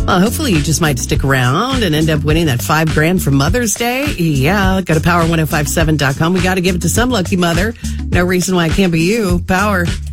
Well, hopefully you just might stick around and end up winning that $5,000 for Mother's Day. Yeah, go to power1057.com. We got to give it to some lucky mother. No reason why it can't be you. Power.